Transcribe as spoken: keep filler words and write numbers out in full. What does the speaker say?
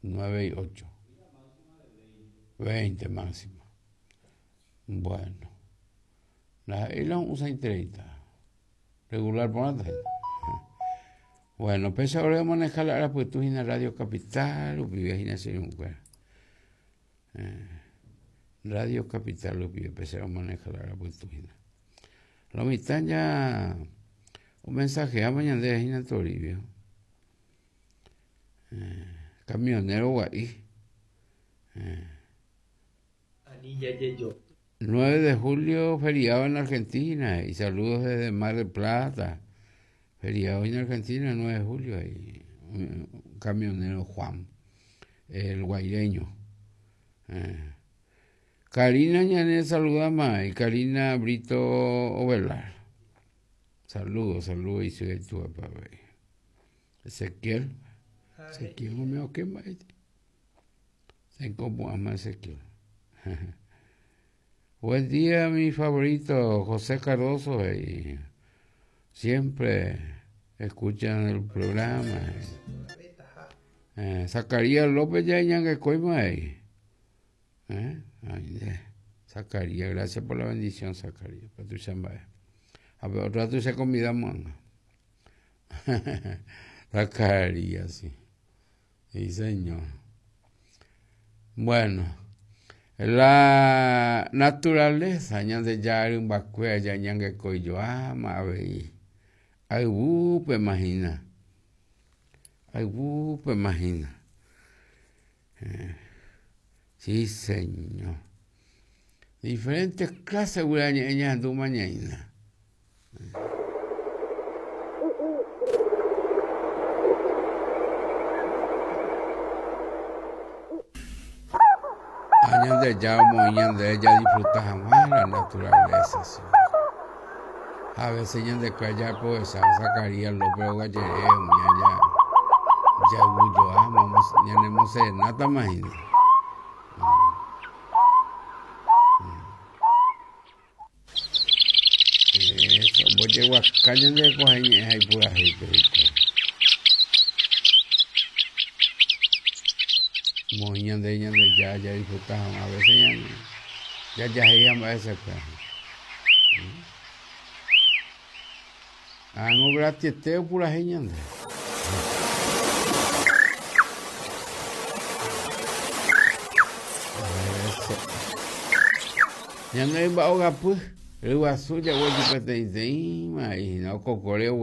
nueve y ocho. veinte máximo. Bueno. Las islas usan treinta. Regular por la tarde. Bueno, pues ahora vamos a manejar la pues tú en la Radio Capital, o vivías en ese lugar. Radio Capital, lo vivías, pues ahora vamos a manejar la pues tú en la mitad ya un mensaje a mañana de en Toribio. Eh, camionero guay. Eh. nueve de julio, feriado en Argentina, y saludos desde Mar del Plata. Feriado en Argentina, nueve de julio, ahí, un, un camionero Juan, el guaireño. Eh. Karina Ñané saluda más, y Karina Brito Ovelar. Saludos, saludos, y soy tu papá. Ezequiel. Ezequiel, no me o qué más. Se como ama Ezequiel. Buen día, mi favorito, José Cardoso. Y siempre escuchan el programa. Eh, Zacarías López ya en que coima ahí. ¿Eh? Zacarías, gracias por la bendición, Zacarías. Para tu chamba. A ver, otro rato se comida manga. Zacarías, sí. Sí, señor. Bueno, la naturaleza, ya de ya un bacue, ya ya que coyo ama, a ver. Ay, uh, pues imagina. Ay, uh, pues imagina. Eh, sí, señor. Diferentes clases de ella tu mañana. Años de ya, años de ella disfrutaban más la naturaleza. ¿Sí? A veces años de que ella pues sacaría los peos galleros, ya ya yo amo, ya no hemos hecho nada más. Eso, voy a llegar a caña de cojeña, hay pura gente. Moña de ella de ya, ya disfrutaban, a veces ya, ya, ya se llama a ese perro. Ah, no, gratis, te pura gente. Ya no hay baoga, pues. El guasu ya voy a pedir, y no cocoreo.